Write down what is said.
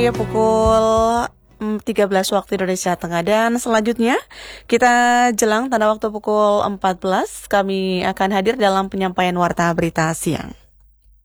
Pukul 13 waktu Indonesia Tengah, dan selanjutnya kita jelang tanda waktu pukul 14 kami akan hadir dalam penyampaian warta berita siang.